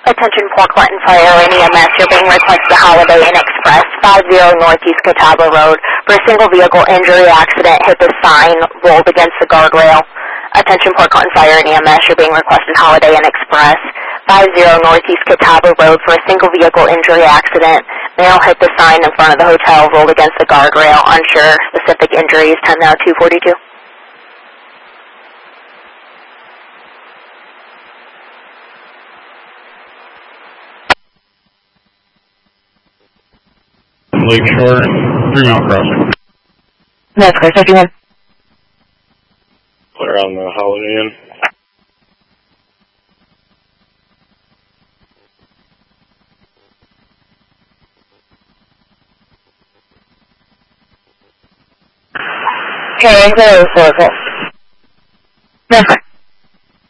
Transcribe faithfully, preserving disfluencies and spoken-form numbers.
Attention Port Clinton Fire and E M S, you're being requested to Holiday Inn Express, fifty Northeast Catawba Road, for a single vehicle injury accident, hit the sign, rolled against the guardrail. Attention Port Clinton Fire and E M S, you're being requested Holiday Inn Express, fifty Northeast Catawba Road, for a single vehicle injury accident, male hit the sign in front of the hotel, rolled against the guardrail, unsure specific injuries, ten now two forty-two. Lakeshore, three mile crossing. That's correct, fifty-one. Clear on the Holiday Inn. Okay, clear, four, four.